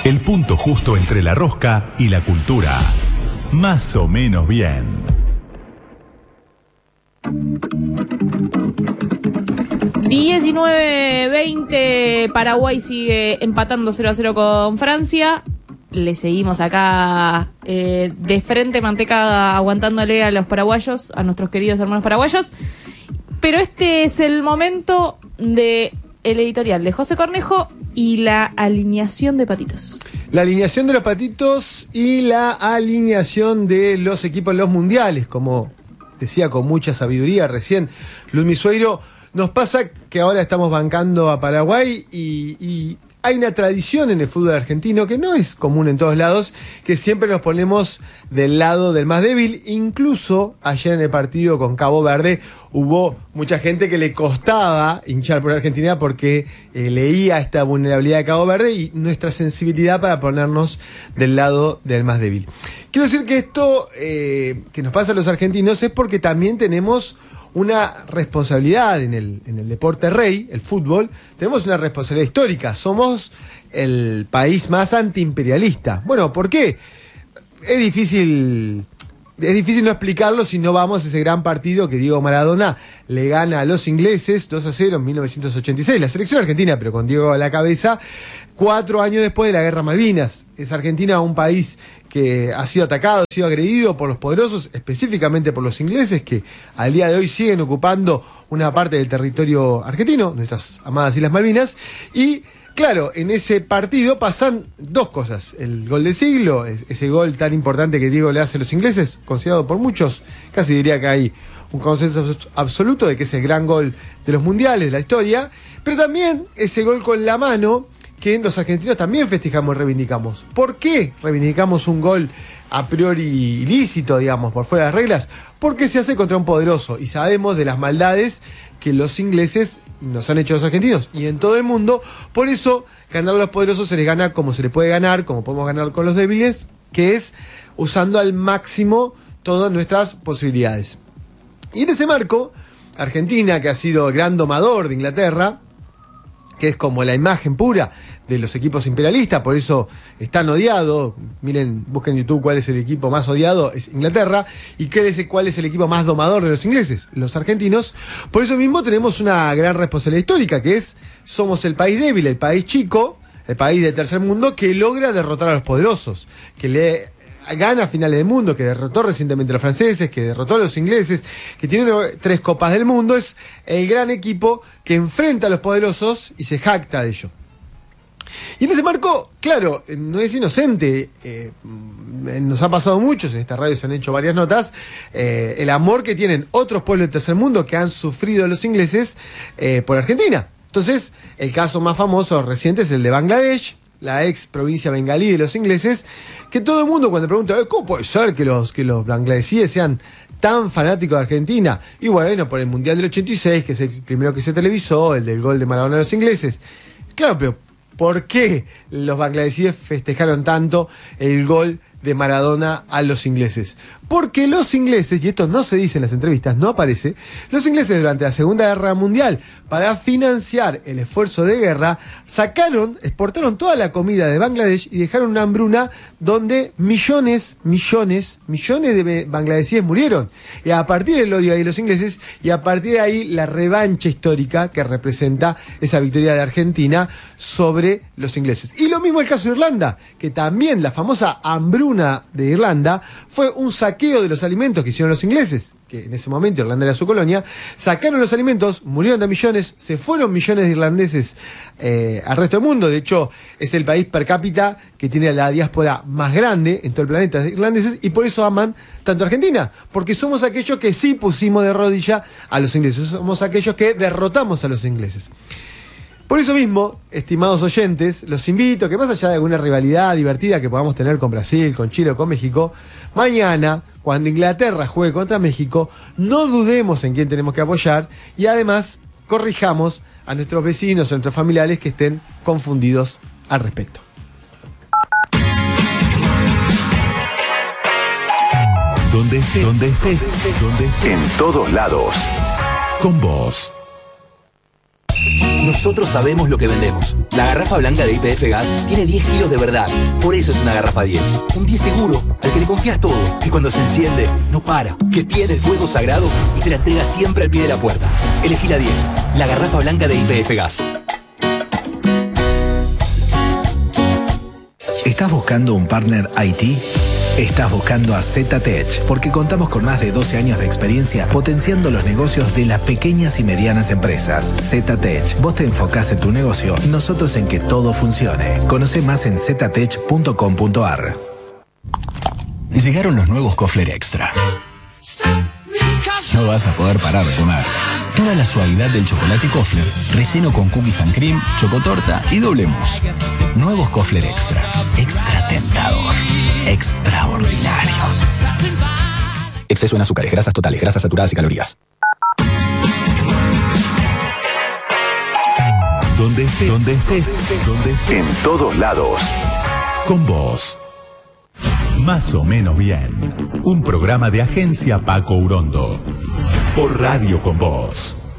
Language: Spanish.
El punto justo entre la rosca y la cultura. Más o menos bien. 19-20, Paraguay sigue empatando 0-0 con Francia. Le seguimos acá de frente, manteca, aguantándole a los paraguayos, a nuestros queridos hermanos paraguayos. Pero este es el momento de el editorial de José Cornejo y la alineación de patitos. La alineación de los patitos y la alineación de los equipos en los mundiales, como decía con mucha sabiduría recién Luz Misueiro. Nos pasa que ahora estamos bancando a Paraguay y hay una tradición en el fútbol argentino que no es común en todos lados, que siempre nos ponemos del lado del más débil. Incluso ayer en el partido con Cabo Verde hubo mucha gente que le costaba hinchar por Argentina porque leía esta vulnerabilidad de Cabo Verde y nuestra sensibilidad para ponernos del lado del más débil. Quiero decir que esto que nos pasa a los argentinos es porque también tenemos una responsabilidad en el deporte rey, el fútbol. Tenemos una responsabilidad histórica. Somos el país más antiimperialista. Bueno, ¿por qué? Es difícil no explicarlo si no vamos a ese gran partido que Diego Maradona le gana a los ingleses 2-0 en 1986. La selección argentina, pero con Diego a la cabeza, 4 años después de la Guerra Malvinas. Es Argentina un país que ha sido atacado, ha sido agredido por los poderosos, específicamente por los ingleses, que al día de hoy siguen ocupando una parte del territorio argentino, nuestras amadas Islas Malvinas. Y claro, en ese partido pasan dos cosas. El gol del siglo, ese gol tan importante que Diego le hace a los ingleses, considerado por muchos, casi diría que hay un consenso absoluto de que es el gran gol de los mundiales, de la historia, pero también ese gol con la mano que los argentinos también festejamos y reivindicamos. ¿Por qué reivindicamos un gol a priori ilícito, digamos, por fuera de las reglas? Porque se hace contra un poderoso y sabemos de las maldades que los ingleses nos han hecho a los argentinos y en todo el mundo. Por eso, ganar a los poderosos se les gana como se les puede ganar, como podemos ganar con los débiles, que es usando al máximo todas nuestras posibilidades. Y en ese marco, Argentina, que ha sido el gran domador de Inglaterra, que es como la imagen pura de los equipos imperialistas, por eso es tan odiado. Miren, busquen en YouTube cuál es el equipo más odiado, es Inglaterra, y cuál es el equipo más domador de los ingleses, los argentinos. Por eso mismo tenemos una gran responsabilidad histórica, que es, somos el país débil, el país chico, el país del tercer mundo, que logra derrotar a los poderosos, que le gana finales del mundo, que derrotó recientemente a los franceses, que derrotó a los ingleses, que tiene 3 copas del mundo. Es el gran equipo que enfrenta a los poderosos y se jacta de ello. Y en ese marco, claro, no es inocente, nos ha pasado muchos, en esta radio se han hecho varias notas, el amor que tienen otros pueblos del tercer mundo que han sufrido los ingleses por Argentina. Entonces, el caso más famoso reciente es el de Bangladesh, la ex provincia bengalí de los ingleses, que todo el mundo cuando pregunta, ¿cómo puede ser que los bangladesíes sean tan fanáticos de Argentina? Y bueno, por el Mundial del 86, que es el primero que se televisó, el del gol de Maradona a los ingleses. Claro, pero ¿por qué los bangladesíes festejaron tanto el gol de Maradona a los ingleses? Porque los ingleses, y esto no se dice en las entrevistas, no aparece, los ingleses durante la Segunda Guerra Mundial, para financiar el esfuerzo de guerra, exportaron toda la comida de Bangladesh y dejaron una hambruna donde millones de bangladesíes murieron. Y a partir del odio de los ingleses, y a partir de ahí la revancha histórica que representa esa victoria de Argentina sobre los ingleses. Y lo mismo el caso de Irlanda, que también la famosa hambruna de Irlanda fue un saqueo de los alimentos que hicieron los ingleses, que en ese momento Irlanda era su colonia, sacaron los alimentos, murieron de millones, se fueron millones de irlandeses al resto del mundo. De hecho, es el país per cápita que tiene la diáspora más grande en todo el planeta de irlandeses, y por eso aman tanto a Argentina, porque somos aquellos que sí pusimos de rodilla a los ingleses, somos aquellos que derrotamos a los ingleses. Por eso mismo, estimados oyentes, los invito a que más allá de alguna rivalidad divertida que podamos tener con Brasil, con Chile o con México, mañana, cuando Inglaterra juegue contra México, no dudemos en quién tenemos que apoyar y además corrijamos a nuestros vecinos, a nuestros familiares que estén confundidos al respecto. Donde estés, en todos lados. Con vos. Nosotros sabemos lo que vendemos. La garrafa blanca de YPF Gas tiene 10 kilos de verdad. Por eso es una garrafa 10. Un 10 seguro, al que le confías todo. Y cuando se enciende, no para. Que tiene el fuego sagrado y te la entrega siempre al pie de la puerta. Elegí la 10. La garrafa blanca de YPF Gas. ¿Estás buscando un partner IT? Estás buscando a ZTech, porque contamos con más de 12 años de experiencia potenciando los negocios de las pequeñas y medianas empresas. ZTech, vos te enfocás en tu negocio, nosotros en que todo funcione. Conoce más en ztech.com.ar. Llegaron los nuevos Kofler Extra. No vas a poder parar de comer. Toda la suavidad del chocolate Kofler, relleno con cookies and cream, chocotorta y doble mousse. Nuevos Kofler Extra. Extra tentador. Extraordinario. Exceso en azúcares, grasas totales, grasas saturadas y calorías. Donde estés. En todos lados. Con vos. Más o menos bien. Un programa de Agencia Paco Urondo. Por Radio Con Vos.